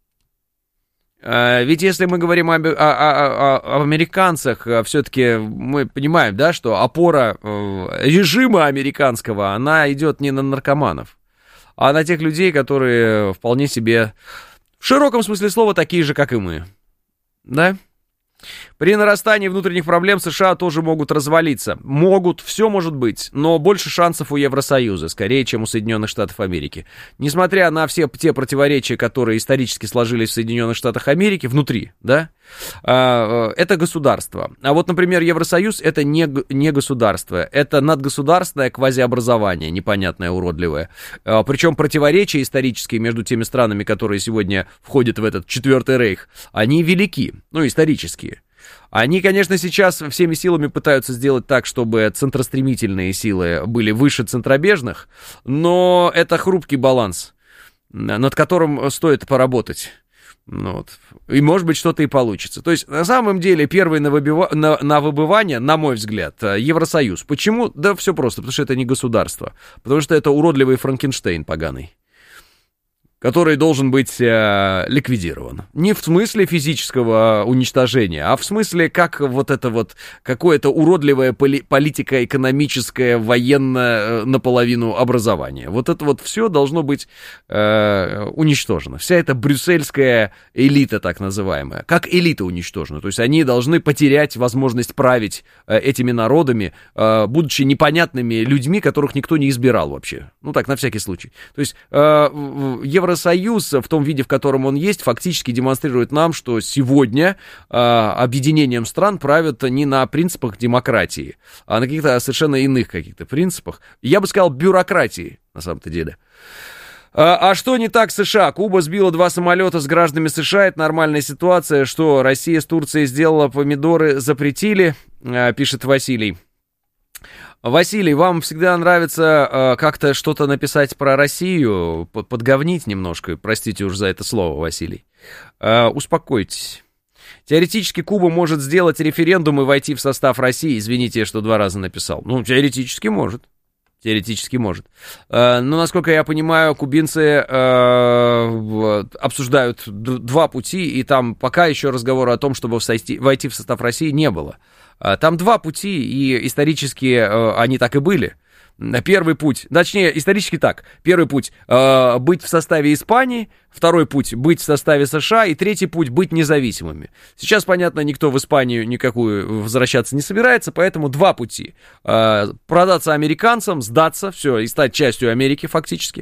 Ведь если мы говорим об американцах, все-таки мы понимаем, да, что опора режима американского, она идет не на наркоманов, а на тех людей, которые вполне себе, в широком смысле слова, такие же, как и мы. Да? При нарастании внутренних проблем США тоже могут развалиться. Могут, все может быть, но больше шансов у Евросоюза, скорее, чем у Соединенных Штатов Америки. Несмотря на все те противоречия, которые исторически сложились в Соединенных Штатах Америки, внутри, да, это государство. А вот, например, Евросоюз — это не государство, это надгосударственное квазиобразование, непонятное, уродливое. Причем противоречия исторические между теми странами, которые сегодня входят в этот Четвертый Рейх, они велики, ну, исторические. Они, конечно, сейчас всеми силами пытаются сделать так, чтобы центростремительные силы были выше центробежных, но это хрупкий баланс, над которым стоит поработать. Ну, вот. И, может быть, что-то и получится. То есть, на самом деле, первый на выбывание, на мой взгляд, Евросоюз. Почему? Да все просто, потому что это не государство. Потому что это уродливый Франкенштейн поганый, который должен быть ликвидирован. Не в смысле физического уничтожения, а в смысле, как вот это вот какое-то уродливое политико-экономическое, военное наполовину образование. Вот это вот все должно быть уничтожено. Вся эта брюссельская элита, так называемая, как элита уничтожена. То есть они должны потерять возможность править этими народами, будучи непонятными людьми, которых никто не избирал вообще. Ну так, на всякий случай. То есть Евросоюз в том виде, в котором он есть, фактически демонстрирует нам, что сегодня объединением стран правят не на принципах демократии, а на каких-то совершенно иных каких-то принципах. Я бы сказал, бюрократии, на самом-то деле. А что не так с США? Куба сбила 2 самолета с гражданами США, это нормальная ситуация. Что, Россия с Турцией сделала, помидоры запретили, пишет Василий. Василий, вам всегда нравится как-то что-то написать про Россию, подговнить немножко, простите уж за это слово, Василий. Успокойтесь. Теоретически Куба может сделать референдум и войти в состав России. Извините, что 2 раза написал. Ну, теоретически может. Теоретически может. Но, насколько я понимаю, кубинцы обсуждают 2 пути, и там пока еще разговора о том, чтобы войти в состав России, не было. Там 2 пути, и исторически они так и были. Первый путь, точнее, исторически так. Первый путь быть в составе Испании, второй путь быть в составе США, и третий путь быть независимыми. Сейчас, понятно, никто в Испанию никакую возвращаться не собирается, поэтому 2 пути. Продаться американцам, сдаться, все, и стать частью Америки фактически.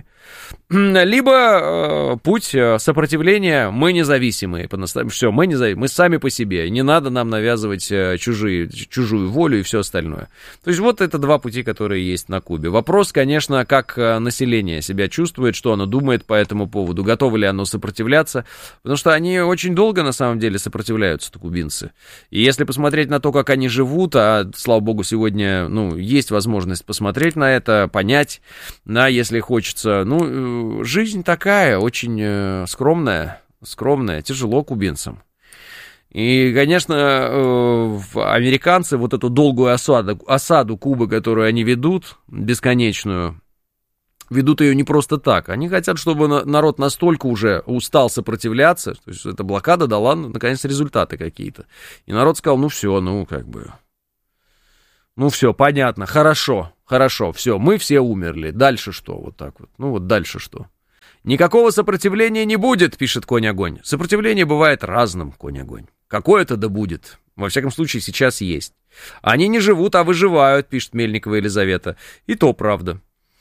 Либо путь сопротивления, мы независимые, все, мы независимые, мы сами по себе, не надо нам навязывать чужую волю и все остальное. То есть вот это 2 пути, которые есть на Кубе. Вопрос, конечно, как население себя чувствует, что оно думает по этому поводу, готово ли оно сопротивляться, потому что они очень долго, на самом деле, сопротивляются-то, кубинцы. И если посмотреть на то, как они живут, а, слава богу, сегодня, есть возможность посмотреть на это, понять, да, если хочется, жизнь такая, очень скромная, тяжело кубинцам. И, конечно, американцы вот эту долгую осаду Кубы, которую они ведут, бесконечную, ведут ее не просто так. Они хотят, чтобы народ настолько уже устал сопротивляться, то есть эта блокада дала, наконец, результаты какие-то. И народ сказал, все, понятно, хорошо, все, мы все умерли, дальше что, вот так вот, дальше что? Никакого сопротивления не будет, пишет Конь-Огонь. Сопротивление бывает разным, Конь-Огонь. Какое-то да будет. Во всяком случае, сейчас есть. Они не живут, а выживают, пишет Мельникова Елизавета. И то правда.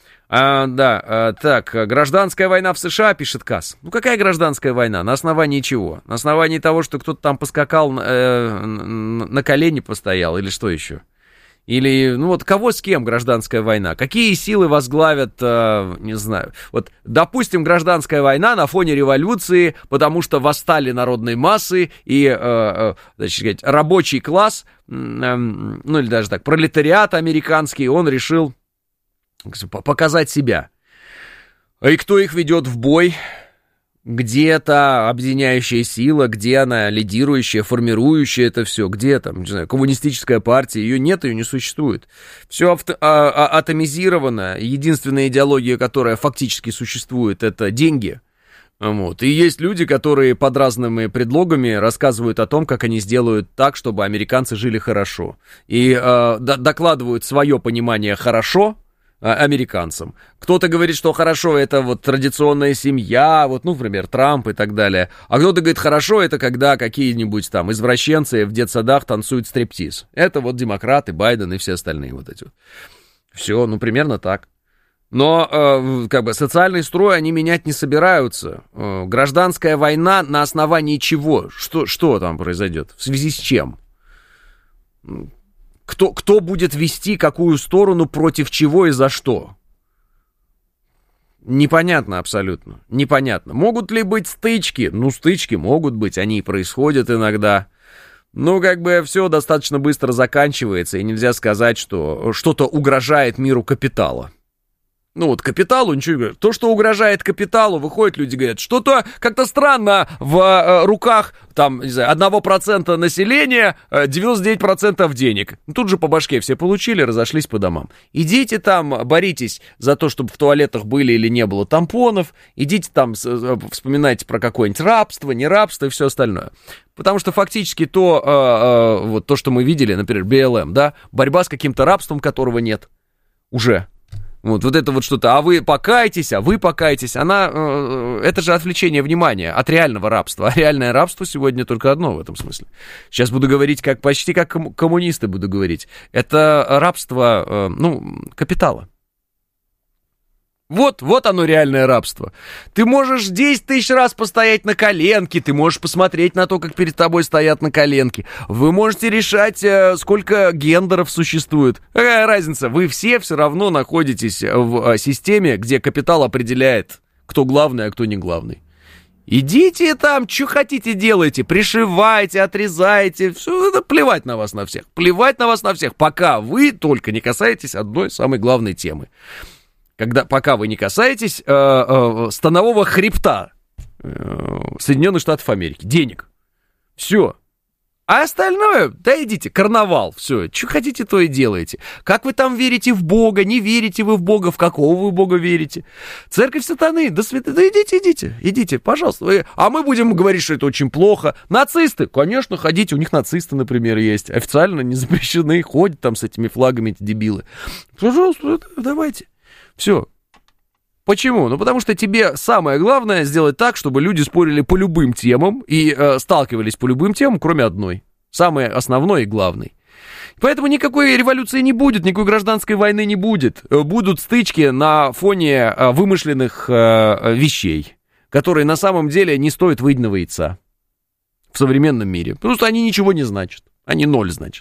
Так, гражданская война в США, пишет Касс. Какая гражданская война? На основании чего? На основании того, что кто-то там поскакал, на колени постоял, или что еще? Или, кого с кем гражданская война? Какие силы возглавят, не знаю. Вот, допустим, гражданская война на фоне революции, потому что восстали народные массы и, рабочий класс, или даже так, пролетариат американский, он решил показать себя. И кто их ведет в бой? Где та объединяющая сила, где она лидирующая, формирующая это все, где там, не знаю, коммунистическая партия, ее нет, ее не существует. Все атомизировано, единственная идеология, которая фактически существует, это деньги. Вот. И есть люди, которые под разными предлогами рассказывают о том, как они сделают так, чтобы американцы жили хорошо. И докладывают свое понимание «хорошо», американцам. Кто-то говорит, что хорошо, это вот традиционная семья, вот, ну, например, Трамп и так далее. А кто-то говорит, хорошо, это когда какие-нибудь там извращенцы в детсадах танцуют стриптиз. Это вот демократы, Байден и все остальные вот эти вот. Все, ну, примерно так. Но, как бы, социальный строй они менять не собираются. Гражданская война на основании чего? Что там произойдет? В связи с чем? Кто будет вести какую сторону, против чего и за что? Непонятно абсолютно. Непонятно. Могут ли быть стычки? Ну, стычки могут быть, они и происходят иногда. Ну, как бы все достаточно быстро заканчивается, и нельзя сказать, что что-то угрожает миру капитала. Ну вот капиталу ничего не говорят. То, что угрожает капиталу, выходят люди, говорят, что-то как-то странно в руках, там, не знаю, 1% населения, 99% денег. Тут же по башке все получили, разошлись по домам. Идите там, боритесь за то, чтобы в туалетах были или не было тампонов, идите там, вспоминайте про какое-нибудь рабство, не рабство и все остальное. Потому что фактически вот то, что мы видели, например, БЛМ, да, борьба с каким-то рабством, которого нет уже. Вот это вот что-то, а вы покайтесь, это же отвлечение внимания от реального рабства. А реальное рабство сегодня только одно в этом смысле. Сейчас буду говорить почти как коммунисты буду говорить. Это рабство, капитала. Вот оно реальное рабство. Ты можешь 10 тысяч раз постоять на коленке, ты можешь посмотреть на то, как перед тобой стоят на коленке. Вы можете решать, сколько гендеров существует. Какая разница? Вы все равно находитесь в системе, где капитал определяет, кто главный, а кто не главный. Идите там, что хотите делайте, пришивайте, отрезайте, все это плевать на вас на всех. Плевать на вас на всех, пока вы только не касаетесь одной самой главной темы. Пока вы не касаетесь станового хребта Соединенных Штатов Америки, денег. Все. А остальное, да идите, карнавал, все. Что хотите, то и делаете. Как вы там верите в Бога, не верите вы в Бога, в какого вы Бога верите? Церковь сатаны, до свидания. Да идите, пожалуйста. А мы будем говорить, что это очень плохо. Нацисты, конечно, ходите, у них нацисты, например, есть. Официально не запрещены, ходят там с этими флагами эти дебилы. Пожалуйста, давайте. Все. Почему? Ну, потому что тебе самое главное сделать так, чтобы люди спорили по любым темам и сталкивались по любым темам, кроме одной. Самой основной и главной. Поэтому никакой революции не будет, никакой гражданской войны не будет. Будут стычки на фоне вымышленных вещей, которые на самом деле не стоят выеденного яйца в современном мире. Просто они ничего не значат. Они ноль значат.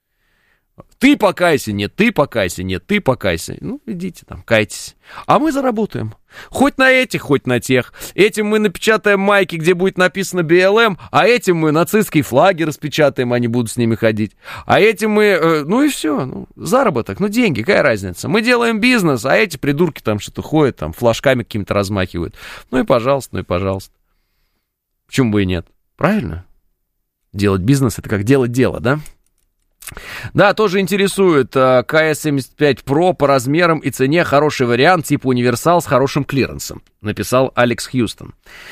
Ты покайся, нет, ты покайся, нет, ты покайся. Ну, идите там, кайтесь. А мы заработаем. Хоть на этих, хоть на тех. Этим мы напечатаем майки, где будет написано БЛМ, а этим мы нацистские флаги распечатаем, они будут с ними ходить. А этим мы, ну и все, заработок, деньги, какая разница. Мы делаем бизнес, а эти придурки там что-то ходят, там флажками какими-то размахивают. Ну и пожалуйста. Почему бы и нет? Правильно? Делать бизнес — это как делать дело, да? Да, тоже интересует. КС-75 Pro по размерам и цене хороший вариант, типа универсал с хорошим клиренсом, написал Алекс Хьюстон.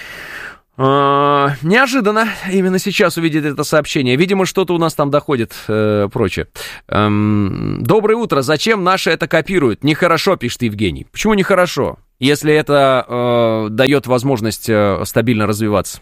Неожиданно именно сейчас увидеть это сообщение. Видимо, что-то у нас там доходит, прочее. Доброе утро. Зачем наши это копируют? Нехорошо, пишет Евгений. Почему нехорошо, если это дает возможность стабильно развиваться?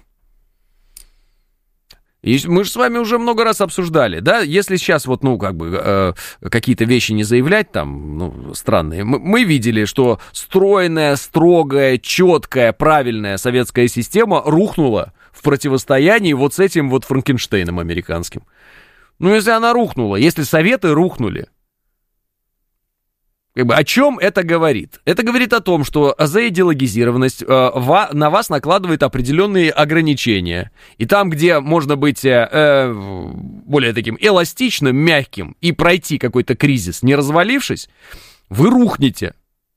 И мы же с вами уже много раз обсуждали, да, если сейчас вот, какие-то вещи не заявлять там, странные, мы видели, что стройная, строгая, четкая, правильная советская система рухнула в противостоянии вот с этим вот Франкенштейном американским. Если она рухнула, если Советы рухнули, о чем это говорит? Это говорит о том, что заидеологизированность на вас накладывает определенные ограничения. И там, где можно быть более таким эластичным, мягким и пройти какой-то кризис, не развалившись, вы рухнете.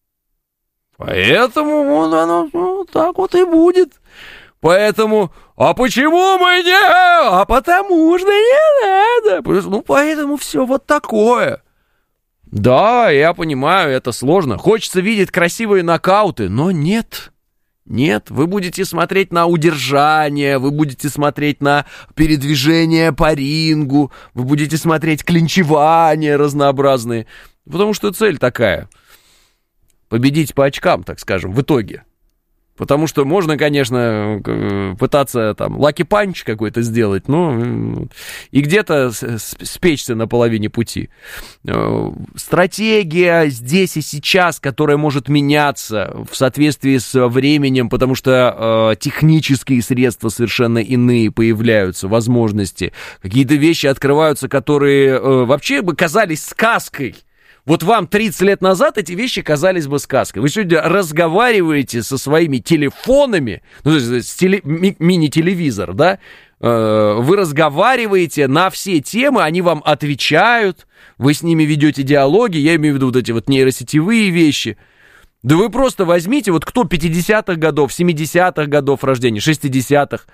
Поэтому оно так вот и будет. Поэтому, а почему мы не? А потому что не надо. Поэтому все вот такое. Да, я понимаю, это сложно. Хочется видеть красивые нокауты, но нет. Нет, вы будете смотреть на удержание, вы будете смотреть на передвижение по рингу, вы будете смотреть клинчевания разнообразные, потому что цель такая. победить по очкам, так скажем, в итоге. Потому что можно, конечно, пытаться там лаки-панч какой-то сделать, но и где-то спечься на половине пути. Стратегия здесь и сейчас, которая может меняться в соответствии с временем, потому что технические средства совершенно иные появляются, возможности. Какие-то вещи открываются, которые вообще бы казались сказкой. Вот вам 30 лет назад эти вещи казались бы сказкой. Вы сегодня разговариваете со своими телефонами, мини-телевизор, да? Вы разговариваете на все темы, они вам отвечают, вы с ними ведете диалоги, я имею в виду вот эти вот нейросетевые вещи. Да вы просто возьмите, вот кто 50-х годов, 70-х годов рождения, 60-х,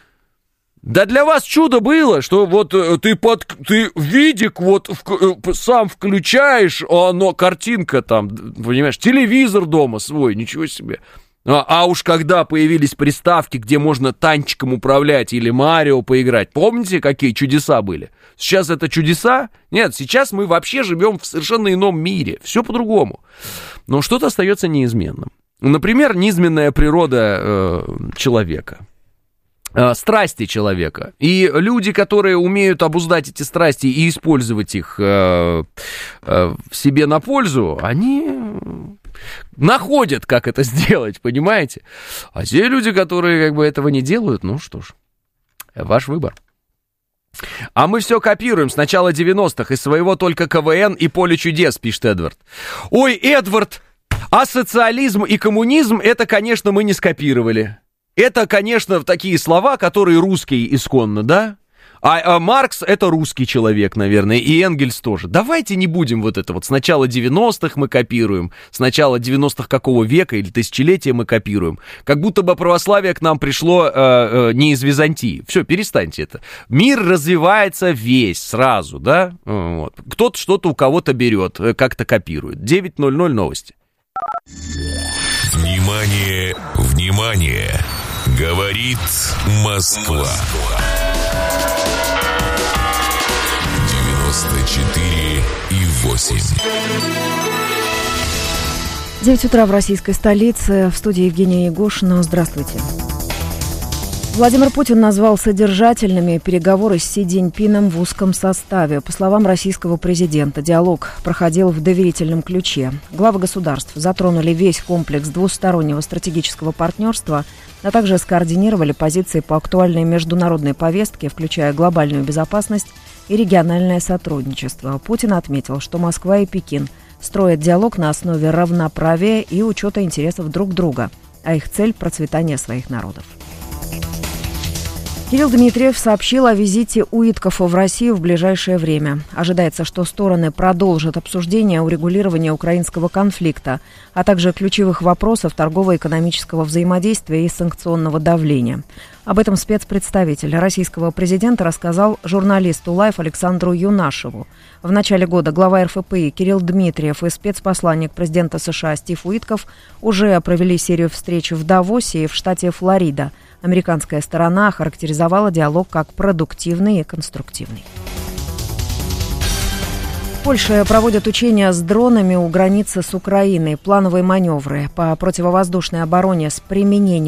да для вас чудо было, что вот ты видик вот сам включаешь, а оно, картинка там, понимаешь, телевизор дома свой, ничего себе. А уж когда появились приставки, где можно танчиком управлять или Марио поиграть, помните, какие чудеса были? Сейчас это чудеса? Нет, сейчас мы вообще живем в совершенно ином мире, все по-другому. Но что-то остается неизменным. Например, низменная природа человека. Страсти человека. И люди, которые умеют обуздать эти страсти и использовать их в себе на пользу, они находят, как это сделать, понимаете? А те люди, которые как бы этого не делают, ну что ж, ваш выбор. А мы все копируем с начала 90-х, из своего только КВН и Поле чудес, пишет Эдвард. Ой, Эдвард, а социализм и коммунизм, это, конечно, мы не скопировали. Это, конечно, такие слова, которые русские исконно, да? А Маркс — это русский человек, наверное, и Энгельс тоже. Давайте не будем вот это вот. С начала 90-х мы копируем, с начала 90-х какого века или тысячелетия мы копируем. Как будто бы православие к нам пришло не из Византии. Все, перестаньте это. Мир развивается весь сразу, да? Вот. Кто-то что-то у кого-то берет, как-то копирует. 9:00 новости. Внимание, внимание! Говорит Москва. 94,8. 9 утра в российской столице. В студии Евгения Егошина. Здравствуйте. Владимир Путин назвал содержательными переговоры с Си Цзиньпином в узком составе. По словам российского президента, диалог проходил в доверительном ключе. Главы государств затронули весь комплекс двустороннего стратегического партнерства, а также скоординировали позиции по актуальной международной повестке, включая глобальную безопасность и региональное сотрудничество. Путин отметил, что Москва и Пекин строят диалог на основе равноправия и учета интересов друг друга, а их цель – процветание своих народов. Кирилл Дмитриев сообщил о визите Уиткофа в Россию в ближайшее время. Ожидается, что стороны продолжат обсуждение урегулирования украинского конфликта, а также ключевых вопросов торгово-экономического взаимодействия и санкционного давления. Об этом спецпредставитель российского президента рассказал журналисту Лайф Александру Юнашеву. В начале года глава РФПИ Кирилл Дмитриев и спецпосланник президента США Стив Уиткоф уже провели серию встреч в Давосе и в штате Флорида. Американская сторона охарактеризовала диалог как продуктивный и конструктивный. Польша проводит учения с дронами у границы с Украиной. Плановые маневры по противовоздушной обороне с применением